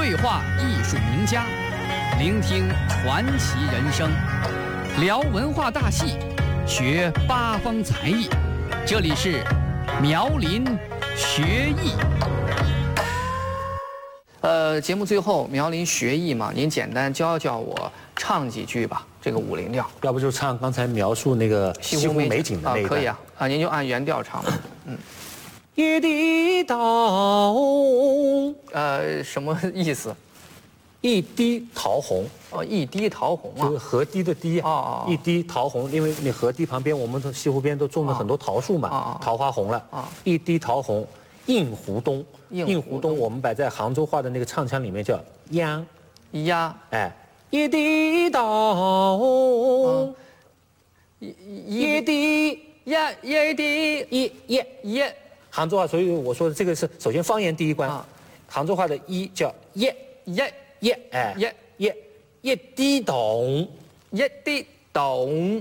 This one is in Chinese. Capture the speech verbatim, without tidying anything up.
对话艺术名家，聆听传奇人生，聊文化大戏，学八方才艺。这里是苗林学艺。呃，节目最后苗林学艺嘛，您简单教教我唱几句吧，这个五零调。 要不就唱刚才描述那个西湖美景的那个。 啊，可以啊，啊，您就按原调唱吧。嗯。 一滴桃红， 呃，什么意思？ 一滴桃红。 哦，一滴桃红啊， 就是河堤的堤。 哦哦。 一滴桃红，因为那河堤旁边，我们西湖边都种了很多桃树嘛， 哦、 桃花红了。 啊。 一滴桃红，映湖东。 映湖东，我们摆在杭州话的那个唱腔里面叫央。 呀。 哎，一滴桃红，一一滴呀一滴一一一。 杭州话，所以我说的这个是首先方言第一关。 啊、 杭州话的一叫一一一，哎， 一一一滴懂， 一滴懂。